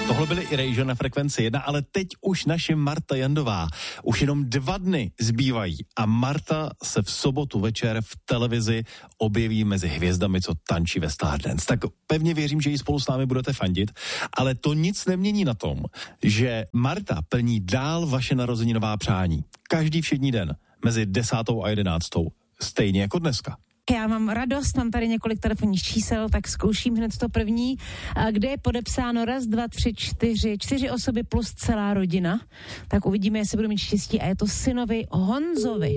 Tohle byly Erasure na Frekvenci 1, ale teď už naše Marta Jandová. Už jenom 2 dny zbývají a Marta se v sobotu večer v televizi objeví mezi hvězdami, co tančí ve Stardance. Tak pevně věřím, že ji spolu s námi budete fandit, ale to nic nemění na tom, že Marta plní dál vaše narozeninová přání. Každý všední den mezi 10. a 11. Stejně jako dneska. Já mám radost, mám tady několik telefonních čísel, tak zkouším hned to první, kde je podepsáno 1, 2, 3, 4 osoby plus celá rodina. Tak uvidíme, jestli budu mít štěstí a je to synovi Honzovi.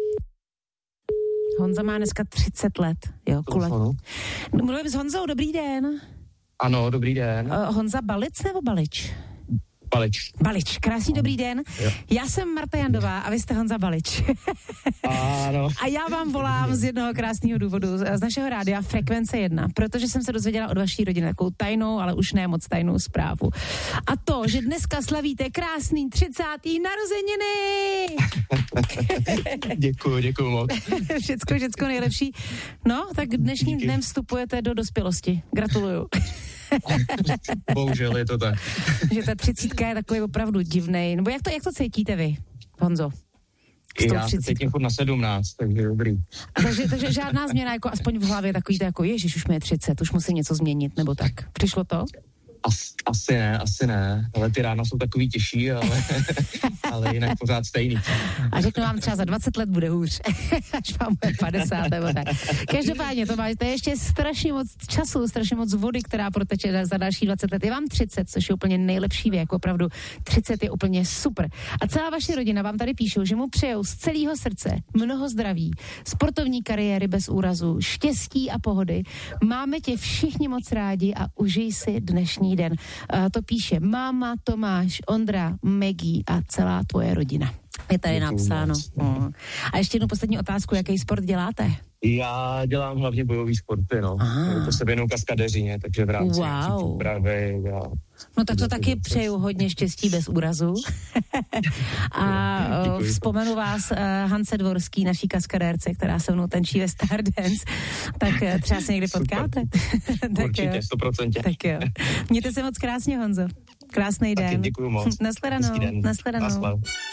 Honza má dneska 30 let. Jo, mluvím s Honzou, dobrý den. Ano, dobrý den. Honza Balic nebo Balič? Balič, krásný dobrý den. Jo. Já jsem Marta Jandová a vy jste Honza Balič. Ano. A já vám volám z jednoho krásného důvodu, z našeho rádia Frekvence 1, protože jsem se dozvěděla od vaší rodiny takovou tajnou, ale už ne moc tajnou zprávu. A to, že dneska slavíte krásný 30. narozeniny. Děkuju moc. Všecko nejlepší. No, tak dnešním dnem vstupujete do dospělosti. Gratuluju. Bohužel je to tak. Že ta 30 je takový opravdu divnej. Nebo jak to cítíte vy, Honzo? Já se cítím furt na 17, takže dobrý. Takže žádná změna, jako aspoň v hlavě takový to jako ježiš, už mi je 30, už musím něco změnit, nebo tak. Přišlo to? Asi ne, ale ty rána jsou takový těžší, ale jinak pořád stejný. A řeknu vám, třeba za 20 let bude hůř, až vám bude 50 nebo tak. Každopádně to je ještě strašně moc času, strašně moc vody, která proteče za další 20 let. Je vám 30, což je úplně nejlepší věk, opravdu 30 je úplně super. A celá vaše rodina vám tady píšou, že mu přejou z celého srdce mnoho zdraví, sportovní kariéry bez úrazu, štěstí a pohody. Máme tě všichni moc rádi a užij si dnešní den. To píše máma, Tomáš, Ondra, Maggie a celá tvoje rodina. Je tady napsáno. A ještě jednu poslední otázku, jaký sport děláte? Já dělám hlavně bojový sporty, no. To se věnuju kaskadeřině, takže v rámci přípravy. No tak to taky přeju hodně štěstí bez úrazu. A vzpomenu vás Hance Dvorský, naší kaskadérce, která se mnou tančí ve Stardance. Tak třeba se někdy potkáte. Určitě, 100%. Tak jo. Mějte se moc krásně, Honzo. Krásný den. Taky děkuju moc. Nashledanou.